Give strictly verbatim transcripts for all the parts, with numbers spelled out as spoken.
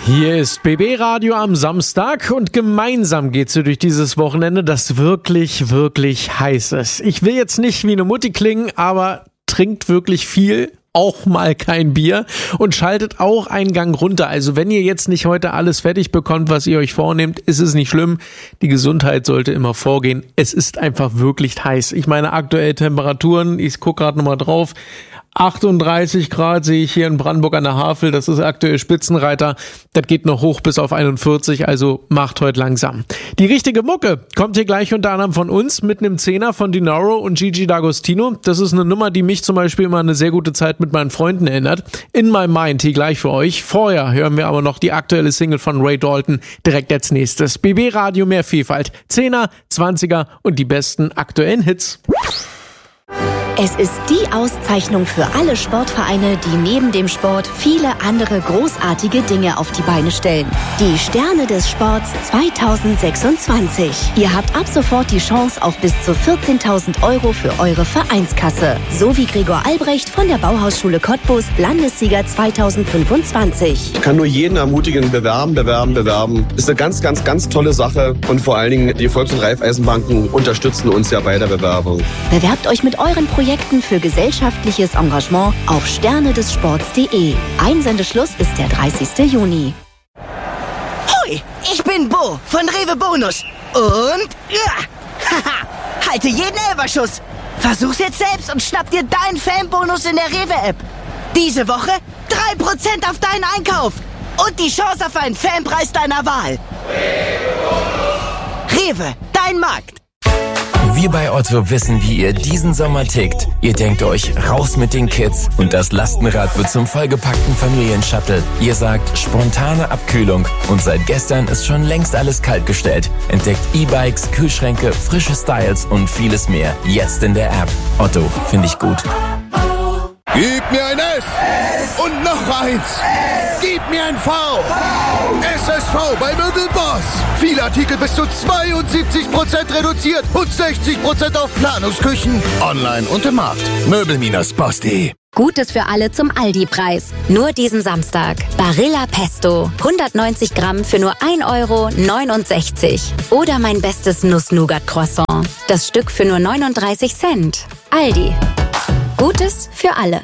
Hier ist B B Radio am Samstag und gemeinsam geht's durch dieses Wochenende, das wirklich, wirklich heiß ist. Ich will jetzt nicht wie eine Mutti klingen, aber trinkt wirklich viel, auch mal kein Bier und schaltet auch einen Gang runter. Also wenn ihr jetzt nicht heute alles fertig bekommt, was ihr euch vornehmt, ist es nicht schlimm. Die Gesundheit sollte immer vorgehen. Es ist einfach wirklich heiß. Ich meine, aktuelle Temperaturen, ich gucke gerade nochmal drauf, achtunddreißig Grad sehe ich hier in Brandenburg an der Havel, das ist aktuell Spitzenreiter, das geht noch hoch bis auf einundvierzig, also macht heute langsam. Die richtige Mucke kommt hier gleich unter anderem von uns mit einem Zehner von Dinaro und Gigi D'Agostino. Das ist eine Nummer, die mich zum Beispiel immer an eine sehr gute Zeit mit meinen Freunden erinnert. In My Mind, hier gleich für euch. Vorher hören wir aber noch die aktuelle Single von Ray Dalton direkt als nächstes. B B Radio, mehr Vielfalt. Zehner, Zwanziger und die besten aktuellen Hits. Es ist die Auszeichnung für alle Sportvereine, die neben dem Sport viele andere großartige Dinge auf die Beine stellen. Die Sterne des Sports zwanzig sechsundzwanzig. Ihr habt ab sofort die Chance auf bis zu vierzehntausend Euro für eure Vereinskasse. So wie Gregor Albrecht von der Bauhausschule Cottbus, Landessieger zwanzig fünfundzwanzig. Ich kann nur jeden ermutigen, bewerben, bewerben, bewerben. Ist eine ganz, ganz, ganz tolle Sache. Und vor allen Dingen, die Volks- und Raiffeisenbanken unterstützen uns ja bei der Bewerbung. Bewerbt euch mit euren Projekten für gesellschaftliches Engagement auf sterne des sports punkt de. Einsendeschluss ist der dreißigsten Juni. Hoi, ich bin Bo von Rewe Bonus. Und ja, haha, halte jeden Elferschuss. Versuch's jetzt selbst und schnapp dir deinen Fanbonus in der Rewe-App. Diese Woche drei Prozent auf deinen Einkauf und die Chance auf einen Fanpreis deiner Wahl. Rewe, dein Markt. Wir bei Otto wissen, wie ihr diesen Sommer tickt. Ihr denkt euch, raus mit den Kids und das Lastenrad wird zum vollgepackten Familienshuttle. Ihr sagt, spontane Abkühlung und seit gestern ist schon längst alles kaltgestellt. Entdeckt E-Bikes, Kühlschränke, frische Styles und vieles mehr. Jetzt in der App. Otto, finde ich gut. Gib mir ein S und noch eins. Gib mir ein V. S S V bei Möbelboss. Viele Artikel bis zu zweiundsiebzig Prozent reduziert und sechzig Prozent auf Planungsküchen. Online und im Markt. Möbel Boss punkt de. Gutes für alle zum Aldi-Preis. Nur diesen Samstag. Barilla Pesto. hundertneunzig Gramm für nur ein Euro neunundsechzig. Oder mein bestes Nuss-Nougat-Croissant. Das Stück für nur neununddreißig Cent. Aldi. Gutes für alle.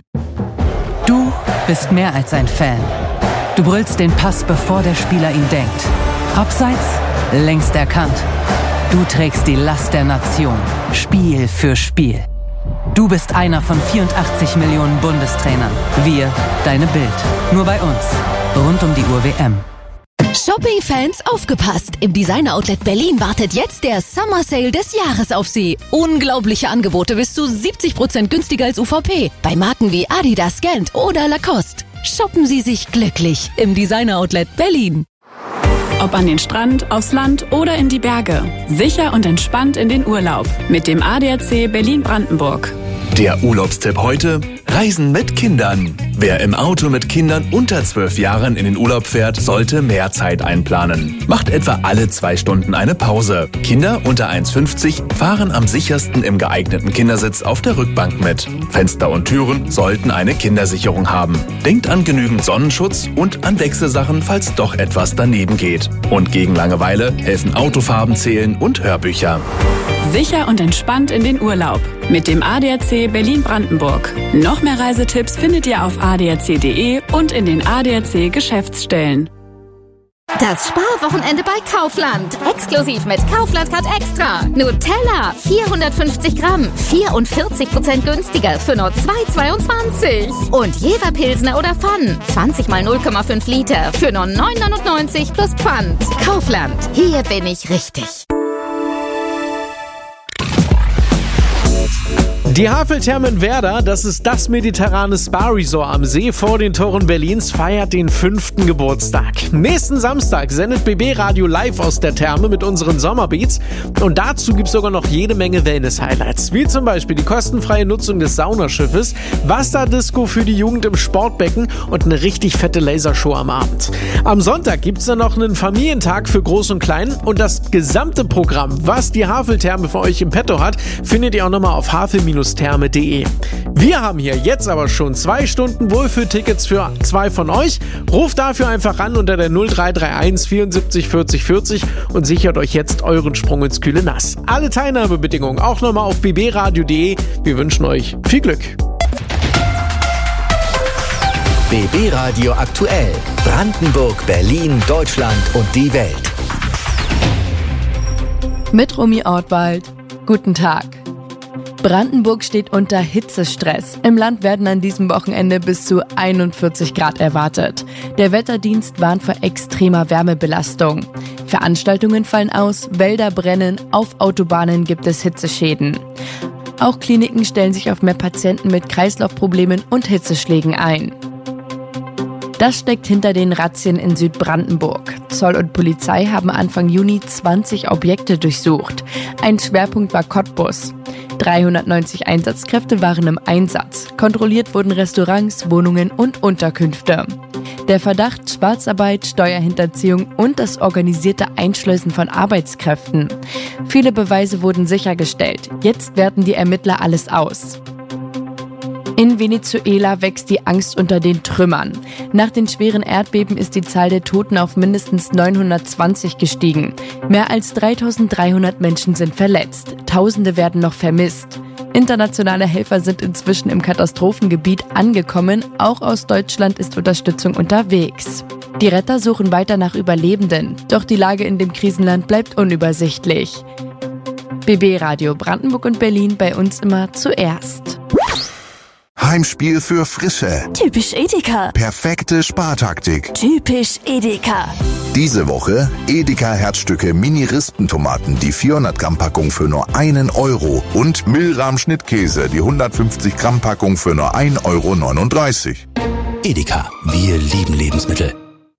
Du bist mehr als ein Fan. Du brüllst den Pass, bevor der Spieler ihn denkt. Abseits, längst erkannt. Du trägst die Last der Nation. Spiel für Spiel. Du bist einer von vierundachtzig Millionen Bundestrainern. Wir, deine Bild. Nur bei uns. Rund um die Uhr W M. Shopping-Fans, aufgepasst! Im Designer-Outlet Berlin wartet jetzt der Summer Sale des Jahres auf Sie. Unglaubliche Angebote bis zu siebzig Prozent günstiger als U V P. Bei Marken wie Adidas, Gant oder Lacoste. Shoppen Sie sich glücklich im Designer-Outlet Berlin. Ob an den Strand, aufs Land oder in die Berge. Sicher und entspannt in den Urlaub. Mit dem A D A C Berlin-Brandenburg. Der Urlaubstipp heute: Reisen mit Kindern. Wer im Auto mit Kindern unter zwölf Jahren in den Urlaub fährt, sollte mehr Zeit einplanen. Macht etwa alle zwei Stunden eine Pause. Kinder unter eins Komma fünfzig fahren am sichersten im geeigneten Kindersitz auf der Rückbank mit. Fenster und Türen sollten eine Kindersicherung haben. Denkt an genügend Sonnenschutz und an Wechselsachen, falls doch etwas daneben geht. Und gegen Langeweile helfen Autofarben zählen und Hörbücher. Sicher und entspannt in den Urlaub. Mit dem A D A C Berlin-Brandenburg. Noch mehr Reisetipps findet ihr auf a d a c punkt de und in den A D A C Geschäftsstellen. Das Sparwochenende bei Kaufland. Exklusiv mit Kaufland Card Extra. Nutella vierhundertfünfzig Gramm, vierundvierzig Prozent günstiger für nur zwei Euro zweiundzwanzig. Und Jever Pilsner oder Pfann, zwanzig mal null Komma fünf Liter für nur neun Euro neunundneunzig plus Pfand. Kaufland, hier bin ich richtig. Die Haveltherme in Werder, das ist das mediterrane Spa-Resort am See vor den Toren Berlins, feiert den fünften Geburtstag. Nächsten Samstag sendet B B Radio live aus der Therme mit unseren Sommerbeats. Und dazu gibt's sogar noch jede Menge Wellness-Highlights, wie zum Beispiel die kostenfreie Nutzung des Saunaschiffes, Wasserdisco für die Jugend im Sportbecken und eine richtig fette Lasershow am Abend. Am Sonntag gibt's dann noch einen Familientag für Groß und Klein und das gesamte Programm, was die Haveltherme für euch im Petto hat, findet ihr auch nochmal auf havel therme punkt de. Wir haben hier jetzt aber schon zwei Stunden Wohlfühltickets für zwei von euch. Ruft dafür einfach an unter der null drei drei eins vierundsiebzig vierzig vierzig und sichert euch jetzt euren Sprung ins kühle Nass. Alle Teilnahmebedingungen auch nochmal auf b b radio punkt de. Wir wünschen euch viel Glück. B B Radio aktuell. Brandenburg, Berlin, Deutschland und die Welt. Mit Romy Ortwald. Guten Tag. Brandenburg steht unter Hitzestress. Im Land werden an diesem Wochenende bis zu einundvierzig Grad erwartet. Der Wetterdienst warnt vor extremer Wärmebelastung. Veranstaltungen fallen aus, Wälder brennen, auf Autobahnen gibt es Hitzeschäden. Auch Kliniken stellen sich auf mehr Patienten mit Kreislaufproblemen und Hitzeschlägen ein. Das steckt hinter den Razzien in Südbrandenburg. Zoll und Polizei haben Anfang Juni zwanzig Objekte durchsucht. Ein Schwerpunkt war Cottbus. dreihundertneunzig Einsatzkräfte waren im Einsatz. Kontrolliert wurden Restaurants, Wohnungen und Unterkünfte. Der Verdacht Schwarzarbeit, Steuerhinterziehung und das organisierte Einschleusen von Arbeitskräften. Viele Beweise wurden sichergestellt. Jetzt werten die Ermittler alles aus. In Venezuela wächst die Angst unter den Trümmern. Nach den schweren Erdbeben ist die Zahl der Toten auf mindestens neunhundertzwanzig gestiegen. Mehr als dreitausenddreihundert Menschen sind verletzt. Tausende werden noch vermisst. Internationale Helfer sind inzwischen im Katastrophengebiet angekommen. Auch aus Deutschland ist Unterstützung unterwegs. Die Retter suchen weiter nach Überlebenden. Doch die Lage in dem Krisenland bleibt unübersichtlich. B B Radio Brandenburg und Berlin, bei uns immer zuerst. Heimspiel für Frische. Typisch Edeka. Perfekte Spartaktik. Typisch Edeka. Diese Woche Edeka Herzstücke Mini-Rispentomaten, die vierhundert Gramm Packung für nur einen Euro und Milram Schnittkäse, die hundertfünfzig Gramm Packung für nur ein Euro neununddreißig. Edeka, wir lieben Lebensmittel.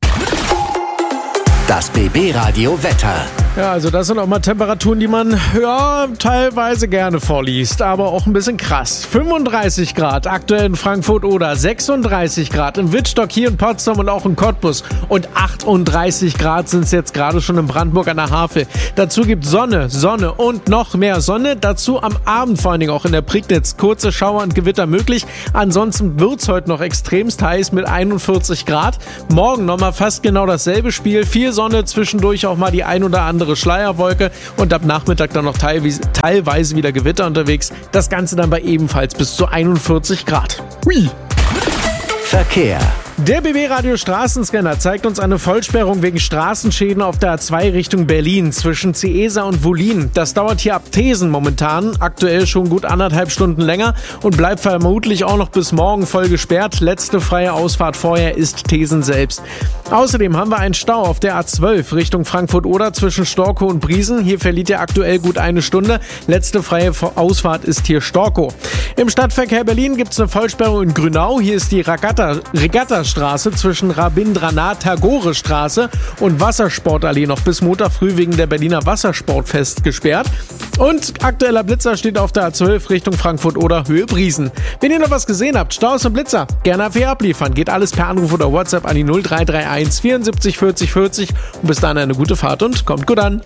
Das B B Radio Wetter. Ja, also das sind auch mal Temperaturen, die man ja teilweise gerne vorliest, aber auch ein bisschen krass. fünfunddreißig Grad aktuell in Frankfurt oder sechsunddreißig Grad in Wittstock, hier in Potsdam und auch in Cottbus und achtunddreißig Grad sind es jetzt gerade schon in Brandenburg an der Havel. Dazu gibt Sonne, Sonne und noch mehr Sonne. Dazu am Abend vor allen Dingen auch in der Prignitz kurze Schauer und Gewitter möglich. Ansonsten wird es heute noch extremst heiß mit einundvierzig Grad. Morgen nochmal fast genau dasselbe Spiel. Viel Sonne, zwischendurch auch mal die ein oder andere Schleierwolke und ab Nachmittag dann noch teilweise, teilweise wieder Gewitter unterwegs. Das Ganze dann bei ebenfalls bis zu einundvierzig Grad. Hui. Verkehr. Der B B Radio Straßenscanner zeigt uns eine Vollsperrung wegen Straßenschäden auf der A zwei Richtung Berlin zwischen Ciesa und Wollin. Das dauert hier ab Thesen momentan, aktuell schon gut anderthalb Stunden länger und bleibt vermutlich auch noch bis morgen voll gesperrt. Letzte freie Ausfahrt vorher ist Thesen selbst. Außerdem haben wir einen Stau auf der A zwölf Richtung Frankfurt-Oder zwischen Storkow und Briesen. Hier verliert er aktuell gut eine Stunde. Letzte freie Ausfahrt ist hier Storkow. Im Stadtverkehr Berlin gibt es eine Vollsperrung in Grünau. Hier ist die Regatta, Regatta Straße zwischen Rabindranath-Tagore-Straße und Wassersportallee noch bis Montag früh wegen der Berliner Wassersportfest gesperrt. Und aktueller Blitzer steht auf der A zwölf Richtung Frankfurt-Oder Höhe Briesen. Wenn ihr noch was gesehen habt, Staus und Blitzer, gerne A F abliefern. Geht alles per Anruf oder WhatsApp an die null drei drei eins vierundsiebzig vierzig vierzig und bis dahin eine gute Fahrt und kommt gut an.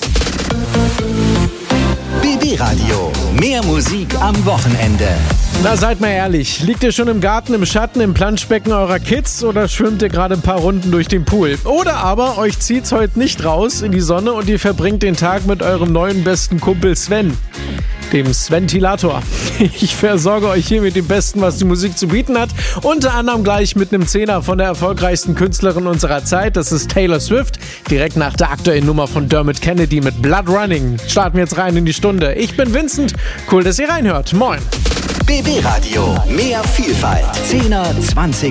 B B Radio, mehr Musik am Wochenende. Na, seid mal ehrlich, liegt ihr schon im Garten, im Schatten, im Planschbecken eurer Kids oder schwimmt ihr gerade ein paar Runden durch den Pool? Oder aber euch zieht's heute nicht raus in die Sonne und ihr verbringt den Tag mit eurem neuen besten Kumpel Sven, dem Sventilator. Ich versorge euch hier mit dem Besten, was die Musik zu bieten hat. Unter anderem gleich mit einem Zehner von der erfolgreichsten Künstlerin unserer Zeit. Das ist Taylor Swift. Direkt nach der aktuellen Nummer von Dermot Kennedy mit Blood Running. Starten wir jetzt rein in die Stunde. Ich bin Vincent. Cool, dass ihr reinhört. Moin. B B Radio, mehr Vielfalt. Zehner, zwanzig